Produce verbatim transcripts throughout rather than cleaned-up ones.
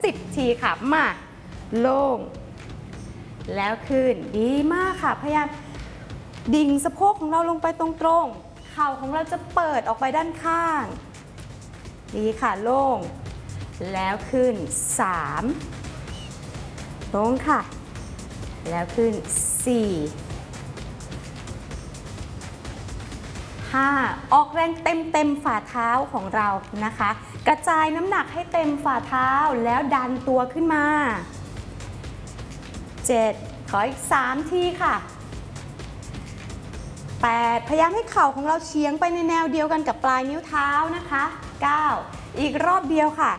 สิบทีค่ะมาลงแล้วขึ้นดีมากค่ะพยายามดิ่งสะโพกของเราลงไปตรงๆเข่าของเราจะเปิดออกไปด้านข้างดีค่ะลงแล้วขึ้นสามลงค่ะแล้วขึ้นสี่ห้าออกแรงเต็มเต็มฝ่าเท้าของเรานะคะกระจายน้ำหนักให้เต็มฝ่าเท้าแล้วดันตัวขึ้นมาเจ็ดขออีกสามทีค่ะแปดพยายามให้เข่าของเราเฉียงไปในแนวเดียวกันกับปลายนิ้วเท้านะคะเก้าอีกรอบเดียวค่ะ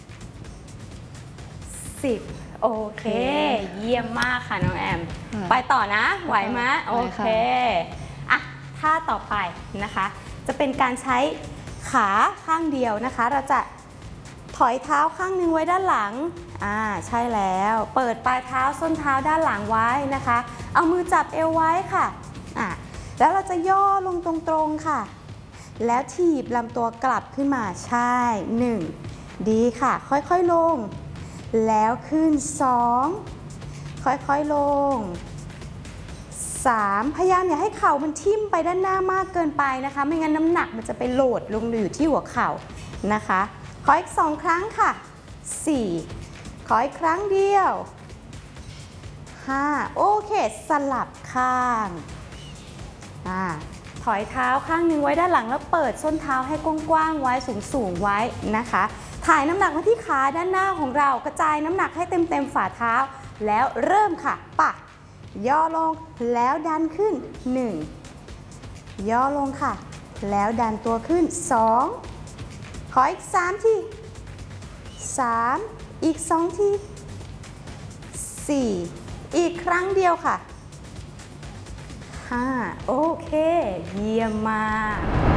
สิบโอเคเยี่ยมมากค่ะน้องแอมไปต่อนะไหวไหมโอเคอ่ะท่าต่อไปนะคะจะเป็นการใช้ขาข้างเดียวนะคะเราจะถอยเท้าข้างหนึ่งไว้ด้านหลังอ่าใช่แล้วเปิดปลายเท้าส้นเท้าด้านหลังไว้นะคะเอามือจับเอวไว้ค่ะอ่ะแล้วเราจะย่อลงตรงๆค่ะแล้วถีบลำตัวกลับขึ้นมาใช่หนึ่งดีค่ะค่อยๆลงแล้วขึ้นสองค่อยๆลงสามพยายามอย่าให้เข่ามันทิ่มไปด้านหน้ามากเกินไปนะคะไม่งั้นน้ำหนักมันจะไปโหลดลงอยู่ที่หัวเข่านะคะขออีกสองครั้งค่ะสี่ขออีกครั้งเดียวห้าโอเคสลับข้างอ่าถอยเท้าข้างหนึ่งไว้ด้านหลังแล้วเปิดส้นเท้าให้กว้างๆไว้สูงๆไว้นะคะถ่ายน้ำหนักมาที่ขาด้านหน้าของเรากระจายน้ำหนักให้เต็มๆฝ่าเท้าแล้วเริ่มค่ะปะย่อลงแล้วดันขึ้นหนึ่งย่อลงค่ะแล้วดันตัวขึ้นสองขออีกสามทีสามอีกสองทีสี่อีกครั้งเดียวค่ะห้าโอเคเยี่ยมมาก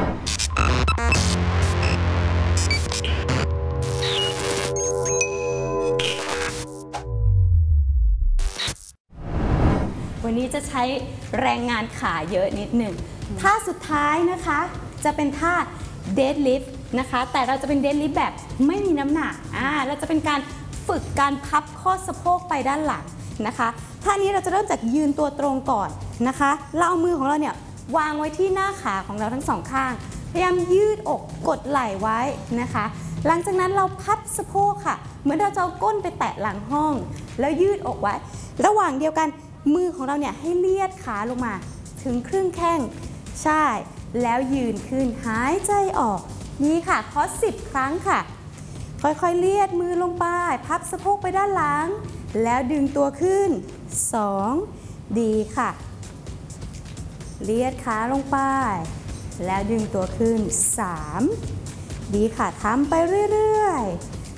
วันนี้จะใช้แรงงานขาเยอะนิดหนึ่งท่าสุดท้ายนะคะจะเป็นท่า deadlift นะคะแต่เราจะเป็น deadlift แบบไม่มีน้ำหนักอ่าเราจะเป็นการฝึกการพับข้อสะโพกไปด้านหลังนะคะท่านี้เราจะเริ่มจากยืนตัวตรงก่อนนะคะเราเอามือของเราเนี่ยวางไว้ที่หน้าขาของเราทั้งสองข้างพยายามยืดอกกดไหล่ไว้นะคะหลังจากนั้นเราพับสะโพกค่ะเหมือนเราจะเอาก้นไปแตะหลังห้องแล้วยืดอกไว้ระหว่างเดียวกันมือของเราเนี่ยให้เลียดขาลงมาถึงครึ่งแข้งใช่แล้วยืนขึ้นหายใจออกนี่ค่ะขอสิบครั้งค่ะค่อยๆเลียดมือลงไปพับสะโพกไปด้านหลังแล้วดึงตัวขึ้นสองดีค่ะเลียดขาลงไปแล้วดึงตัวขึ้นสามดีค่ะทำไปเรื่อย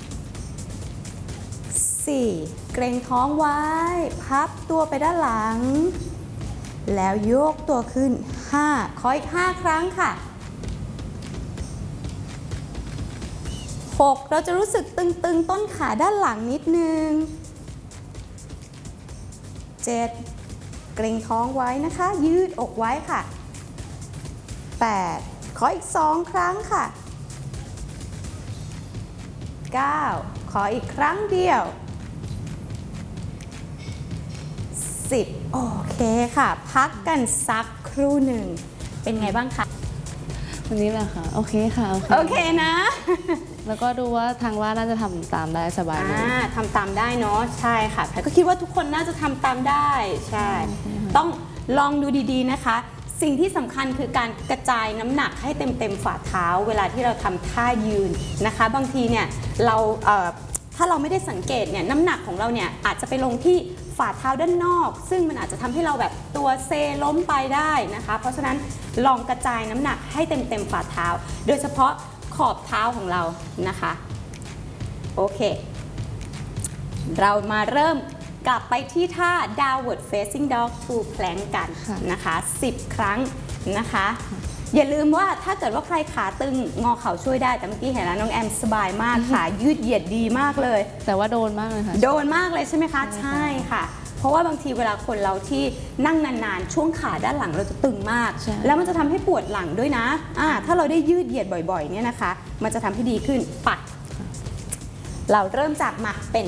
ๆสี่เกร็งท้องไว้พับตัวไปด้านหลังแล้วโยกตัวขึ้นห้าขออีกห้าครั้งค่ะหกเราจะรู้สึกตึงๆต้นขาด้านหลังนิดนึงเจ็ดเกร็งท้องไว้นะคะยืดอกไว้ค่ะแปดขออีกสองครั้งค่ะเก้าขออีกครั้งเดียวสิบโอเคค่ะพักกันสักครู่หนึ่งเป็นไงบ้างคะวันนี้แหละค่ะโอเคค่ะโอเคโอเคนะแล้วก็ดูว่าทางว่าน่าจะทำตามได้สบายเลยทำตามได้เนาะใช่ค่ะแพทก็คิดว่าทุกคนน่าจะทำตามได้ใช่ต้องลองดูดีๆนะคะสิ่งที่สำคัญคือการกระจายน้ำหนักให้เต็มๆฝ่าเท้าเวลาที่เราทำท่ายืนนะคะบางทีเนี่ยเราเอ่อถ้าเราไม่ได้สังเกตเนี่ยน้ำหนักของเราเนี่ยอาจจะไปลงที่ฝ่าเท้าด้านนอกซึ่งมันอาจจะทำให้เราแบบตัวเซล้มไปได้นะคะเพราะฉะนั้นลองกระจายน้ำหนักให้เต็มๆฝ่าเท้าโดยเฉพาะขอบเท้าของเรานะคะโอเคเรามาเริ่มกลับไปที่ท่า downward facing dog to plank กันนะคะสิบครั้งนะคะอย่าลืมว่าถ้าเกิดว่าใครขาตึงงอเข่าช่วยได้แต่เมื่อกี้เห็นแล้วน้องแอมสบายมากขายืดเหยียดดีมากเลยแต่ว่าโดนมากเลยค่ะโดนมากเลยใช่ไหมคะใช่ค่ะเพราะว่าบางทีเวลาคนเราที่นั่งนานๆช่วงขาด้านหลังเราจะตึงมากแล้วมันจะทำให้ปวดหลังด้วยนะอ่าถ้าเราได้ยืดเหยียดบ่อยๆเนี่ยนะคะมันจะทำให้ดีขึ้นปัดเราเริ่มจากมาเป็น